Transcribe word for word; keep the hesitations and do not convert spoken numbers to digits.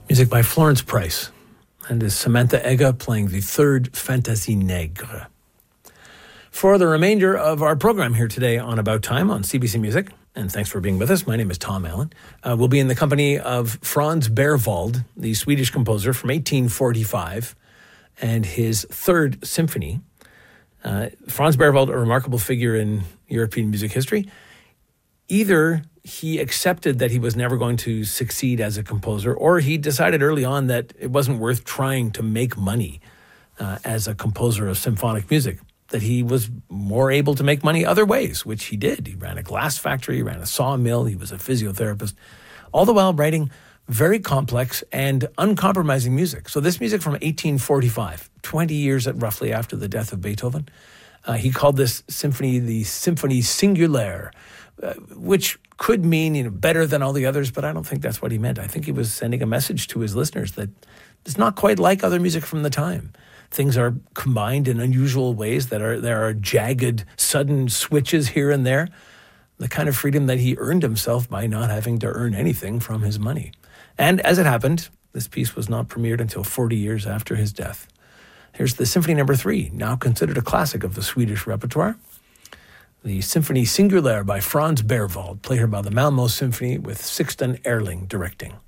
Music by Florence Price, and is Samantha Ega playing the third Fantasie Negre. For the remainder of our program here today on About Time on C B C Music, and thanks for being with us. My name is Tom Allen. Uh, we'll be in the company of Franz Berwald, the Swedish composer from eighteen forty-five, and his third symphony. Uh, Franz Berwald, a remarkable figure in European music history. Either he accepted that he was never going to succeed as a composer, or he decided early on that it wasn't worth trying to make money uh, as a composer of symphonic music, that he was more able to make money other ways, which he did. He ran a glass factory, he ran a sawmill, he was a physiotherapist, all the while writing very complex and uncompromising music. So this music from eighteen forty-five, twenty years at roughly after the death of Beethoven, uh, he called this symphony the Symphonie Singulière, uh, which could mean, you know, better than all the others, but I don't think that's what he meant. I think he was sending a message to his listeners that it's not quite like other music from the time. Things are combined in unusual ways, that are there are jagged, sudden switches here and there, the kind of freedom that he earned himself by not having to earn anything from his money. And as it happened, this piece was not premiered until forty years after his death. Here's the Symphony Number Three, now considered a classic of the Swedish repertoire. The Symphonie Singulière by Franz Berwald, played here by the Malmö Symphony with Sixten Ehrling directing.